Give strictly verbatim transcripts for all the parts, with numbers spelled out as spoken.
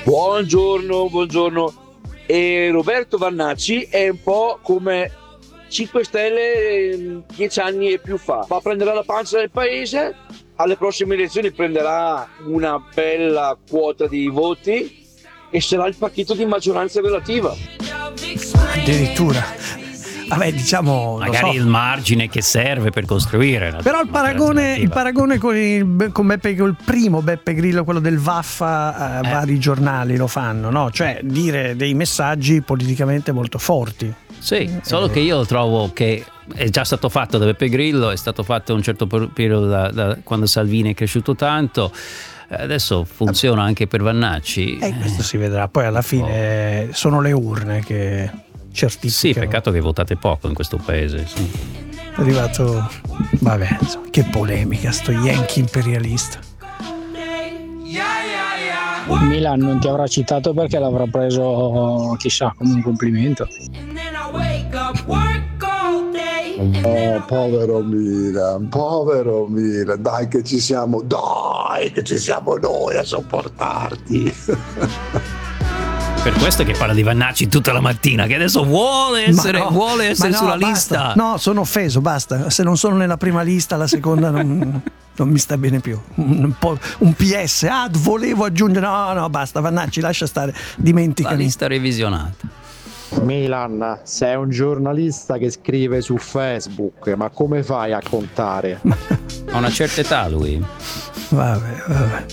Buongiorno, buongiorno. E Roberto Vannacci è un po' come cinque Stelle dieci anni e più fa. Va a prendere la pancia del paese, alle prossime elezioni prenderà una bella quota di voti e sarà il partito di maggioranza relativa. Addirittura. Vabbè, diciamo, magari so. il margine che serve per costruire. Però il paragone, il paragone con, il, con Beppe, con il primo Beppe Grillo, quello del Vaffa, eh, eh. vari giornali lo fanno, no? Cioè dire dei messaggi politicamente molto forti. Sì, solo che io trovo che è già stato fatto da Beppe Grillo, è stato fatto un certo periodo da, da quando Salvini è cresciuto tanto. Adesso funziona anche per Vannacci. E questo si vedrà. Poi alla fine oh. sono le urne che certificano. Sì, peccato che votate poco in questo paese. Sì. È arrivato, vabbè, insomma, che polemica sto Yankee imperialista. Il Milan non ti avrà citato perché l'avrà preso chissà come un complimento. Oh, povero Milan, povero Milan, dai che ci siamo, dai che ci siamo noi a sopportarti. Per questo che parla di Vannacci tutta la mattina, che adesso vuole essere, no, vuole essere no, sulla basta. lista. No, sono offeso, basta. Se non sono nella prima lista, la seconda non, non mi sta bene più. Un, po', un P S, ah, volevo aggiungere. No, no, basta, Vannacci, lascia stare, dimenticami. La lista revisionata. Milan, sei un giornalista che scrive su Facebook, ma come fai a contare? Ha una certa età lui. Vabbè, vabbè.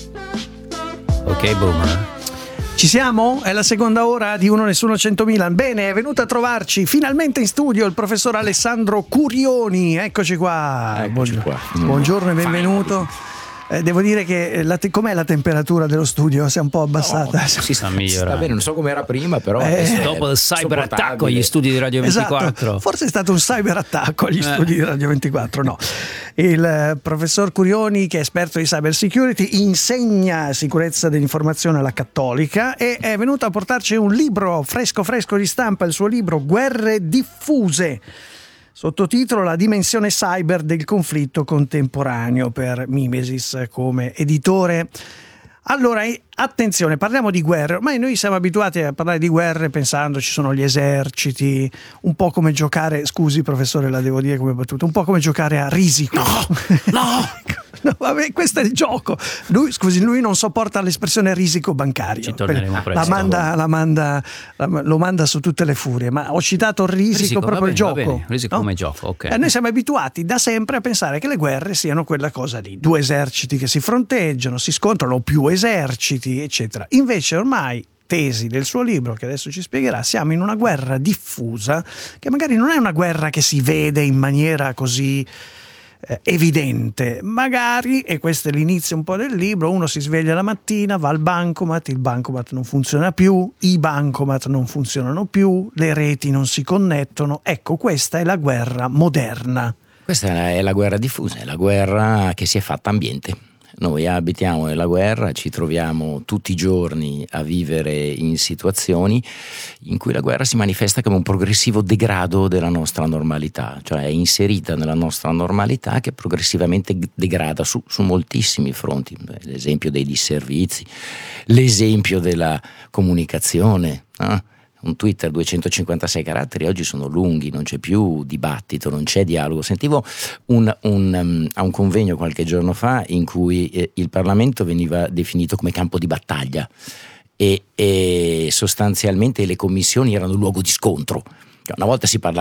Ok, boomer. Ci siamo? È la seconda ora di Uno Nessuno cento Milan. Bene, è venuto a trovarci finalmente in studio il professor Alessandro Curioni. Eccoci qua. Eccoci Buongiorno. qua. Buongiorno e benvenuto. Eh, devo dire che la te- com'è la temperatura dello studio? Si è un po' abbassata. No, si sta migliorando. Sta bene, non so com'era prima, però eh, dopo il cyberattacco agli studi di Radio ventiquattro. Esatto. Forse è stato un cyberattacco agli eh. studi di Radio ventiquattro, no. Il eh, professor Curioni, che è esperto di cyber security, insegna sicurezza dell'informazione alla Cattolica e è venuto a portarci un libro fresco fresco di stampa, il suo libro Guerre diffuse. Sottotitolo La dimensione cyber del conflitto contemporaneo, per Mimesis come editore. Allora, attenzione, parliamo di guerre. Ormai noi siamo abituati a parlare di guerre pensando ci sono gli eserciti, un po' come giocare, scusi professore, la devo dire come battuta, un po' come giocare a Risico. No, no! No, vabbè, questo è il gioco. Lui, scusi, lui non sopporta l'espressione risico bancario. Ci torneremo presto. La manda, la manda, la, lo manda su tutte le furie. Ma ho citato il risico, risico proprio bene, il gioco. Bene. Risico no? come gioco, ok. Eh, noi siamo abituati da sempre a pensare che le guerre siano quella cosa lì. Due eserciti che si fronteggiano, si scontrano, più eserciti, eccetera. Invece ormai, tesi del suo libro, che adesso ci spiegherà, siamo in una guerra diffusa, che magari non è una guerra che si vede in maniera così Eh, evidente, magari, e questo è l'inizio un po' del libro, uno si sveglia la mattina, va al bancomat, il bancomat non funziona più, i bancomat non funzionano più, le reti non si connettono. Ecco, questa è la guerra moderna. Questa è la guerra diffusa, è la guerra che si è fatta ambiente. Noi abitiamo nella guerra, ci troviamo tutti i giorni a vivere in situazioni in cui la guerra si manifesta come un progressivo degrado della nostra normalità, cioè è inserita nella nostra normalità che progressivamente degrada su, su moltissimi fronti. L'esempio dei disservizi, l'esempio della comunicazione, no? Un Twitter duecentocinquantasei caratteri oggi sono lunghi, non c'è più dibattito, non c'è dialogo. Sentivo un, un, um, a un convegno qualche giorno fa in cui eh, il Parlamento veniva definito come campo di battaglia e, e sostanzialmente le commissioni erano luogo di scontro. Una volta si parlava